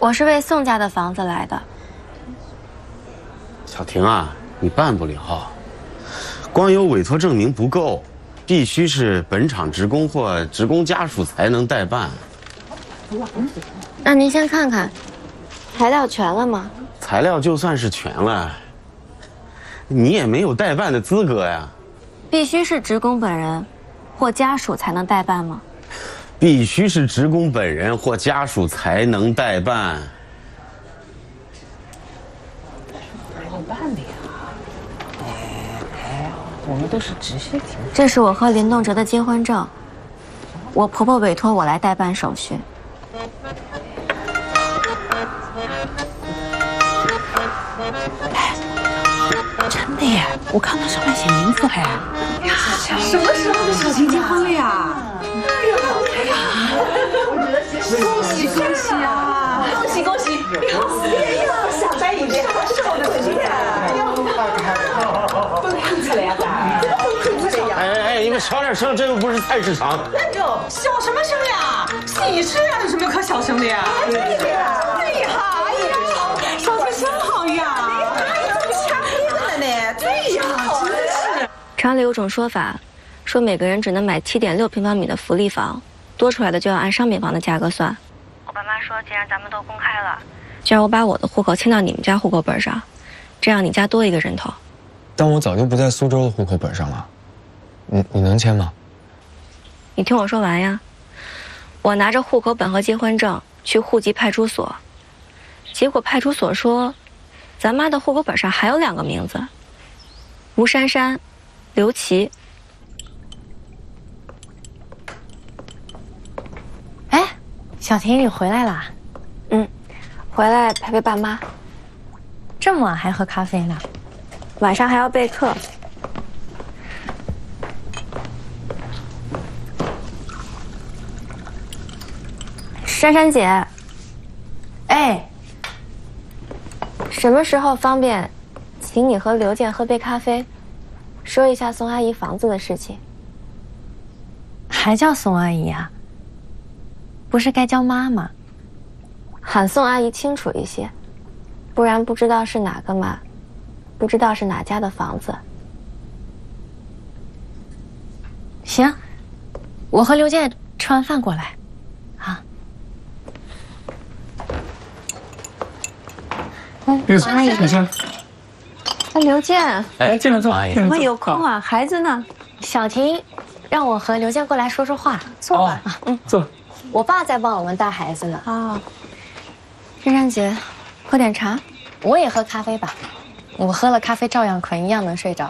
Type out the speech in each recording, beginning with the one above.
我是为宋家的房子来的。 小婷啊，你办不了，光有委托证明不够，必须是本厂职工或职工家属才能代办。 那您先看看，材料全了吗？ 材料就算是全了，你也没有代办的资格呀。 必须是职工本人或家属才能代办吗？ 必须是职工本人或家属才能代办。 怎么办的呀？我们都是直系亲。 这是我和林动哲的结婚证，我婆婆委托我来代办手续。 真的耶！我看到上面写名字了呀。什么时候的小婷结婚了呀？哎呀！恭喜恭喜啊！恭喜恭喜！哎呀，下班一点，是我的亲呀！都看出来呀， 哎，你们小点声，这又不是菜市场。 哎呦，小什么声呀？喜事啊，有什么可小声的呀？对呀，哎呀，小婷真好呀！对呀，真是。 厂里有种说法，说每个人只能买7.6平方米的福利房，多出来的就要按商品房的价格算。我爸妈说，既然咱们都公开了，就让我把我的户口迁到你们家户口本上，这样你家多一个人头。 但我早就不在苏州的户口本上了，你能签吗？ 你听我说完呀。我拿着户口本和结婚证去户籍派出所，结果派出所说，咱妈的户口本上还有2个名字，吴珊珊、刘琦。 哎，小婷，你回来啦？ 回来陪陪爸妈。 这么晚还喝咖啡呢？ 晚上还要备课。珊珊姐， 哎， 什么时候方便，请你和刘健喝杯咖啡，说一下宋阿姨房子的事情。 还叫宋阿姨啊？不是该叫妈吗？ 喊宋阿姨清楚一些，不然不知道是哪个妈，不知道是哪家的房子。 行，我和刘健吃完饭过来。啊。 宋阿姨，先生。 刘健， 哎，进来坐。 怎么有空啊？孩子呢？小婷，让我和刘健过来说说话。坐吧。 坐。 我爸在帮我们带孩子呢。 哦。珊珊姐，喝点茶。 我也喝咖啡吧。我喝了咖啡照样困，一样能睡着。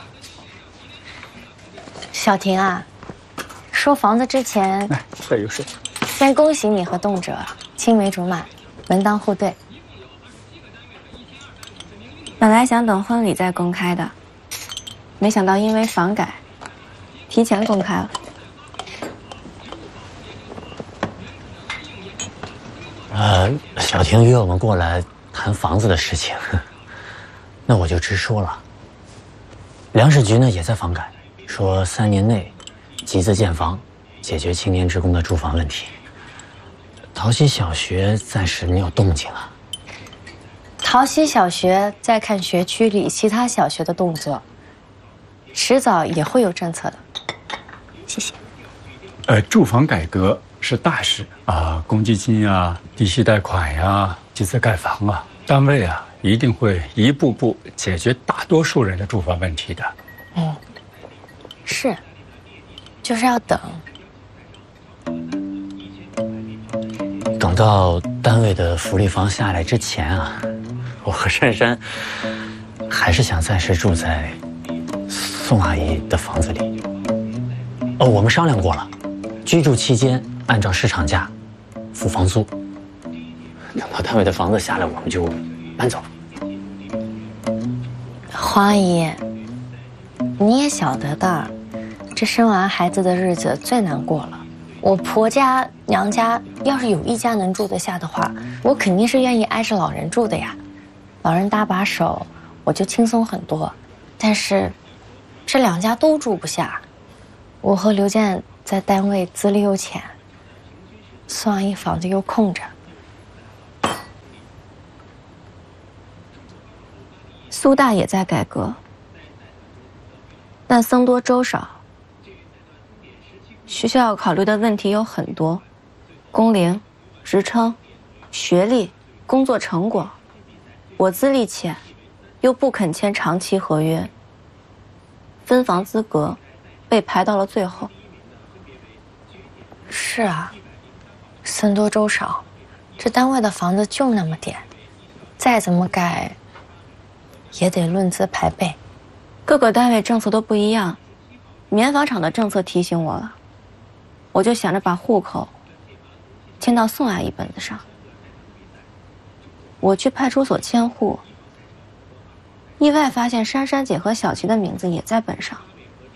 小婷啊，说房子之前， 这有水。 先恭喜你和动辄青梅竹马，门当户对。 本来想等婚礼再公开的，没想到因为房改，提前公开了。 小婷约我们过来谈房子的事情，那我就直说了。粮食局呢也在房改，说3年内集资建房，解决青年职工的住房问题。桃溪小学暂时没有动静啊。 桃溪小学在看学区里其他小学的动作，迟早也会有政策的。谢谢。 住房改革是大事啊，公积金啊、低息贷款呀、集资盖房啊，单位啊一定会一步步解决大多数人的住房问题的。 是，就是要等。 等到单位的福利房下来之前啊，我和珊珊还是想暂时住在宋阿姨的房子里。我们商量过了，居住期间按照市场价付房租，等到单位的房子下来，我们就搬走。 黄阿姨，你也晓得的，这生完孩子的日子最难过了。我婆家、娘家要是有一家能住得下的话，我肯定是愿意挨着老人住的呀。老人搭把手，我就轻松很多。但是，这2家都住不下。我和刘健在单位资历又浅，宋阿姨房子又空着。 苏大也在改革，但僧多粥少。学校要考虑的问题有很多，工龄、职称、学历、工作成果。我资历浅，又不肯签长期合约，分房资格被排到了最后。 是啊，僧多粥少，这单位的房子就那么点，再怎么改，也得论资排辈。 各个单位政策都不一样，棉纺厂的政策提醒我了，我就想着把户口迁到宋阿姨本子上。我去派出所迁户，意外发现珊珊姐和小琪的名字也在本上。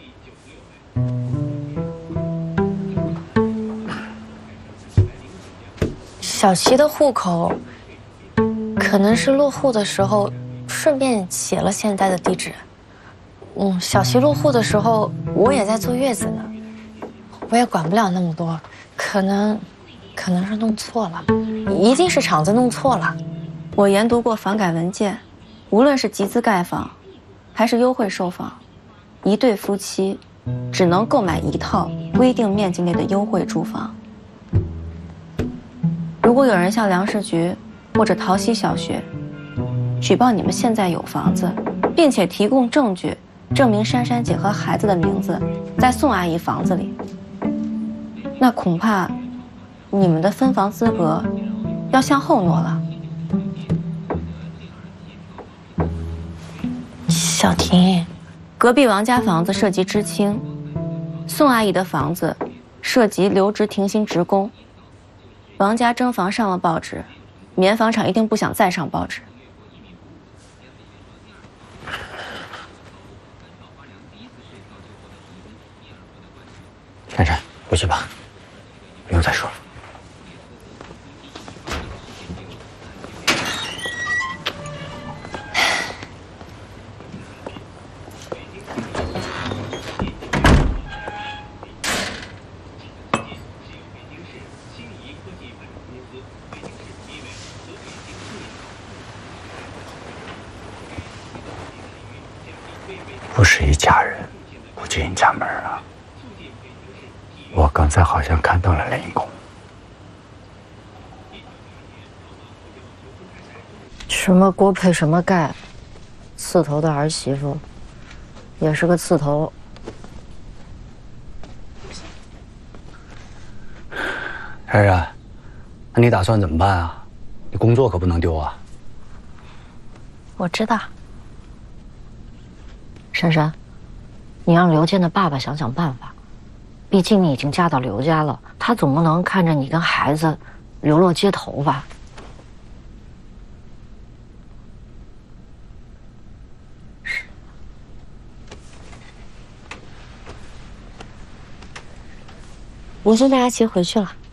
小琪的户口可能是落户的时候顺便写了现在的地址。小琪落户的时候我也在坐月子呢，我也管不了那么多，可能是弄错了，一定是厂子弄错了。 我研读过房改文件，无论是集资盖房，还是优惠售房，一对夫妻只能购买一套规定面积内的优惠住房。如果有人向粮食局或者桃溪小学举报你们现在有房子，并且提供证据证明珊珊姐和孩子的名字在宋阿姨房子里，那恐怕你们的分房资格要向后挪了。 小婷， 隔壁王家房子涉及知青，宋阿姨的房子涉及留职停薪职工。王家征房上了报纸，棉纺厂一定不想再上报纸。 珊珊，回去吧，不用再说了。不是一家人，不进家门啊！我刚才好像看到了雷公。 什么锅配什么盖，刺头的儿媳妇，也是个刺头。 珊珊，那你打算怎么办啊？你工作可不能丢啊！ 我知道。 珊珊，你让刘健的爸爸想想办法，毕竟你已经嫁到刘家了，他总不能看着你跟孩子流落街头吧？ 我送大家一起回去了。